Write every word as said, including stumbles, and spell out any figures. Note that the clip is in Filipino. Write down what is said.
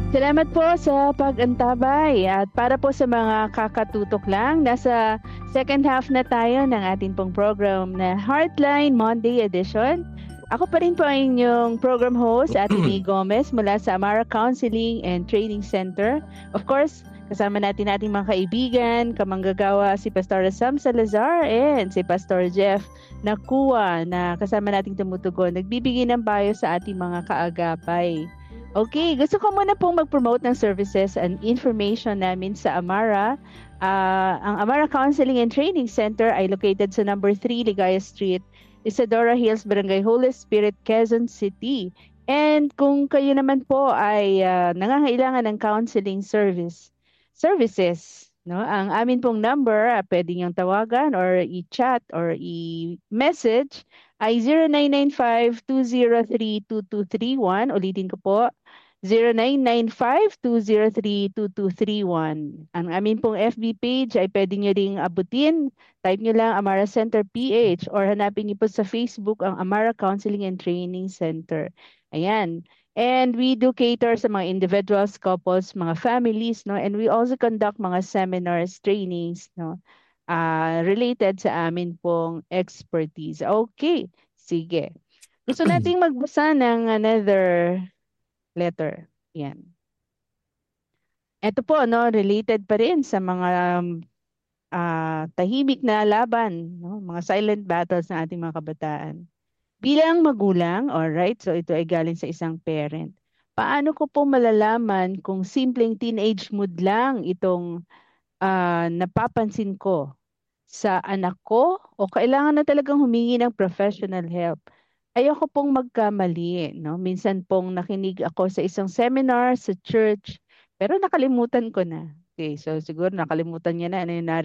Salamat po sa pag-antabay at para po sa mga kakatutok lang, nasa second half na tayo ng ating pong program na Heartline Monday Edition. Ako pa rin po ang inyong program host, Ate May Gomez mula sa Amara Counseling and Training Center. Of course, kasama natin ating mga kaibigan, kamanggagawa si Pastor Sam Salazar and si Pastor Jeff Nakua na kasama nating tumutugon. Nagbibigay ng payo sa ating mga kaagapay. Okay, gusto ko muna pong mag-promote ng services and information namin sa Amara. Ah, ang Amara Counseling and Training Center ay located sa number three Ligaya Street, Isadora Hills, Barangay Holy Spirit, Quezon City. And kung kayo naman po ay ah, nangangailangan ng counseling service services, no? Ang amin pong number, ah, pwede niyong tawagan or i-chat or i-message ay zero nine nine five two zero three two two three one. Ulitin ko po, zero nine nine five two zero three two two three one. Ang amin pong F B page ay pwede nyo ring abutin. Type nyo lang Amara Center P H or hanapin nyo po sa Facebook ang Amara Counseling and Training Center. Ayan. And we do cater sa mga individuals, couples, mga families, no? And we also conduct mga seminars, trainings, no? Ah, related sa amin pong expertise. Okay, sige. Gusto nating magbasa ng another letter. Yan. Ito po, no, related pa rin sa mga ah, tahimik na laban, no, mga silent battles ng ating mga kabataan. Bilang magulang, alright, so ito ay galing sa isang parent. Paano ko po malalaman kung simpleng teenage mood lang itong ah, napapansin ko sa anak ko o kailangan na talagang humingi ng professional help? Ayoko pong magkamali, no? Minsan pong nakinig ako sa isang seminar sa church, pero nakalimutan ko na. Okay, so siguro nakalimutan niya na ano yung